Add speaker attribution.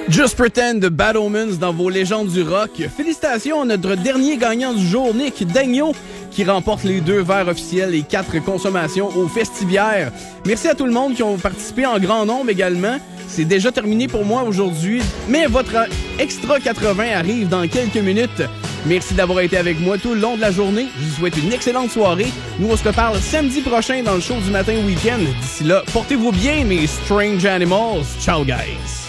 Speaker 1: Just Pretend de Bad Omens dans vos légendes du rock. Félicitations à notre dernier gagnant du jour, Nick Dagneau, qui remporte les 2 verres officiels et 4 consommations au Festivière. Merci à tout le monde qui ont participé en grand nombre également. C'est déjà terminé pour moi aujourd'hui, mais votre Extra 80 arrive dans quelques minutes. Merci d'avoir été avec moi tout le long de la journée. Je vous souhaite une excellente soirée. Nous, on se reparle samedi prochain dans le show du matin week-end. D'ici là, portez-vous bien, mes Strange Animals. Ciao, guys!